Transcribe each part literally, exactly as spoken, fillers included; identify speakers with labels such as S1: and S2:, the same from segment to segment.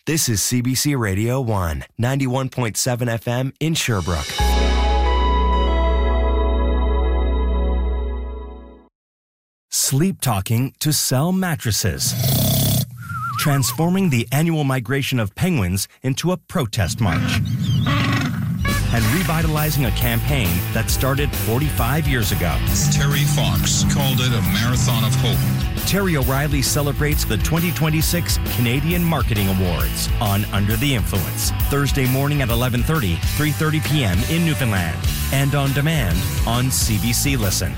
S1: This is C B C Radio one, ninety-one point seven F M in Sherbrooke. Sleep Talking to sell mattresses. Transforming the annual migration of penguins into a protest march. And revitalizing a campaign that started forty-five years ago.
S2: Terry Fox called it a marathon of hope.
S1: Terry O'Reilly celebrates the twenty twenty-six Canadian Marketing Awards on Under the Influence. Thursday morning at eleven thirty, three thirty p.m. in Newfoundland. And on demand on C B C Listen.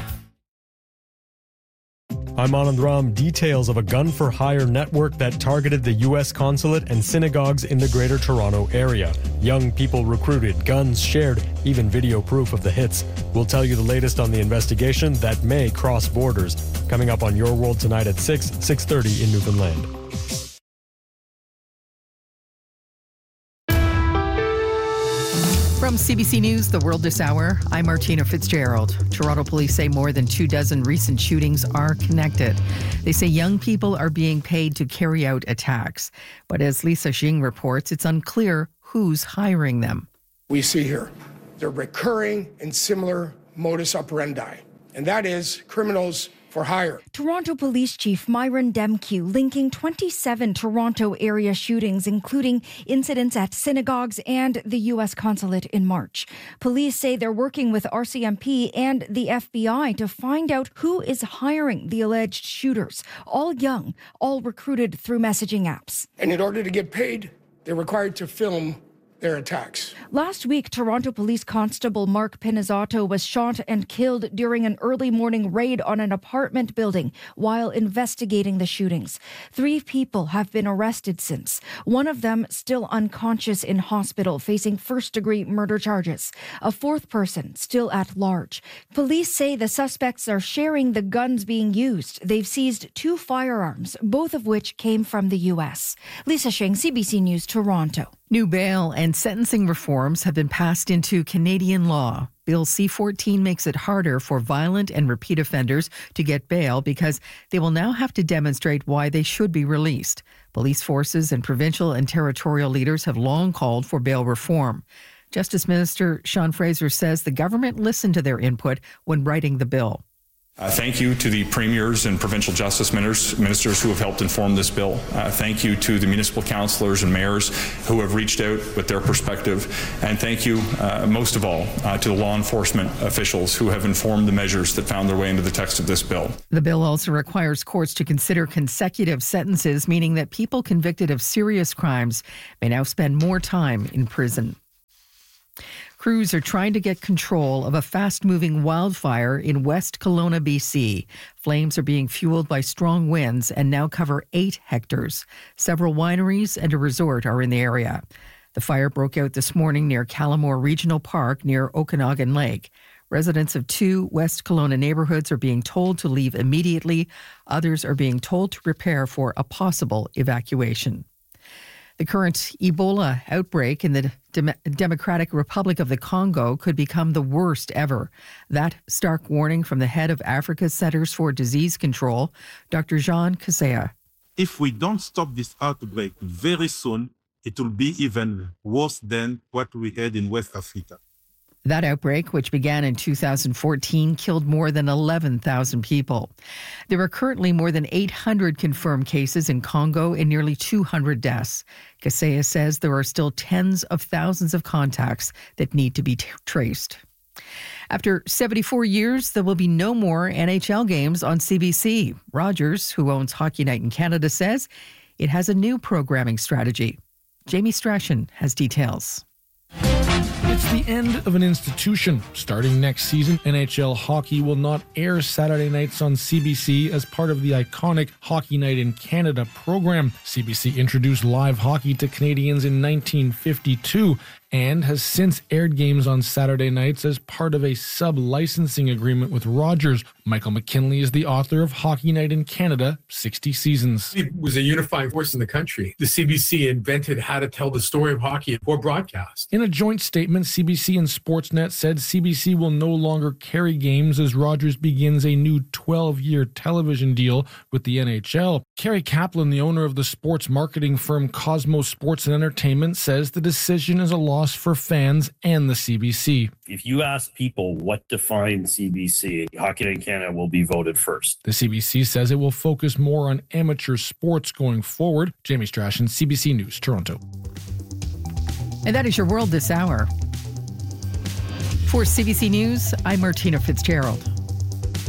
S3: I'm Anand Ram. Details of a gun-for-hire network that targeted the U S consulate and synagogues in the Greater Toronto area. Young people recruited, guns shared, even video proof of the hits. We'll tell you the latest on the investigation that may cross borders. Coming up on Your World tonight at six, six thirty in Newfoundland.
S4: From C B C News, The World This Hour, I'm Martina Fitzgerald. Toronto police say more than two dozen recent shootings are connected. They say young people are being paid to carry out attacks. But as Lisa Jing reports, it's unclear who's hiring them.
S5: We see here, they're recurring and similar modus operandi, and that is criminals for hire.
S6: Toronto Police Chief Myron Demkew linking twenty-seven Toronto area shootings, including incidents at synagogues and the U S consulate in March. Police say they're working with R C M P and the F B I to find out who is hiring the alleged shooters. All young, all recruited through messaging apps.
S5: And in order to get paid, they're required to film their attacks.
S6: Last week, Toronto Police Constable Mark Pinizzato was shot and killed during an early morning raid on an apartment building while investigating the shootings. Three people have been arrested since. One of them still unconscious in hospital, facing first-degree murder charges. A fourth person still at large. Police say the suspects are sharing the guns being used. They've seized two firearms, both of which came from the U S. Lisa Sheng, C B C News, Toronto.
S4: New bail and sentencing reforms have been passed into Canadian law. Bill C fourteen makes it harder for violent and repeat offenders to get bail because they will now have to demonstrate why they should be released. Police forces and provincial and territorial leaders have long called for bail reform. Justice Minister Sean Fraser says the government listened to their input when writing the bill.
S7: Uh, thank you to the premiers and provincial justice ministers, ministers who have helped inform this bill. Uh, thank you to the municipal councillors and mayors who have reached out with their perspective. And thank you, uh, most of all, uh, to the law enforcement officials who have informed the measures that found their way into the text of this bill.
S4: The bill also requires courts to consider consecutive sentences, meaning that people convicted of serious crimes may now spend more time in prison. Crews are trying to get control of a fast-moving wildfire in West Kelowna, B C. Flames are being fueled by strong winds and now cover eight hectares. Several wineries and a resort are in the area. The fire broke out this morning near Callamore Regional Park near Okanagan Lake. Residents of two West Kelowna neighborhoods are being told to leave immediately. Others are being told to prepare for a possible evacuation. The current Ebola outbreak in the Dem- Democratic Republic of the Congo could become the worst ever. That stark warning from the head of Africa's Centers for Disease Control, Doctor Jean Kaseya.
S8: If we don't stop this outbreak very soon, it will be even worse than what we had in West Africa.
S4: That outbreak, which began in two thousand fourteen, killed more than eleven thousand people. There are currently more than eight hundred confirmed cases in Congo and nearly two hundred deaths. Kaseya says there are still tens of thousands of contacts that need to be t- traced. After seventy-four years, there will be no more N H L games on C B C. Rogers, who owns Hockey Night in Canada, says it has a new programming strategy. Jamie Strachan has details.
S9: It's the end of an institution. Starting next season, N H L hockey will not air Saturday nights on C B C as part of the iconic Hockey Night in Canada program. C B C introduced live hockey to Canadians in nineteen fifty-two. and has since aired games on Saturday nights as part of a sub-licensing agreement with Rogers. Michael McKinley is the author of Hockey Night in Canada, sixty Seasons.
S10: It was a unifying force in the country. The C B C invented how to tell the story of hockey for broadcast.
S9: In a joint statement, C B C and Sportsnet said C B C will no longer carry games as Rogers begins a new twelve-year television deal with the N H L. Kerry Kaplan, the owner of the sports marketing firm Cosmos Sports and Entertainment, says the decision is a loss for fans and the C B C.
S11: If you ask people what defines C B C, Hockey Night in Canada will be voted first.
S9: The C B C says it will focus more on amateur sports going forward. Jamie Strachan, C B C News, Toronto.
S4: And that is your world this hour. For C B C News, I'm Martina Fitzgerald.